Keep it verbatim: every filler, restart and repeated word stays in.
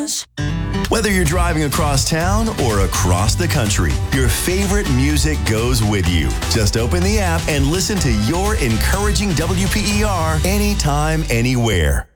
Whether you're driving across town or across the country, your favorite music goes with you. Just open the app and listen to your encouraging W P E R anytime, anywhere.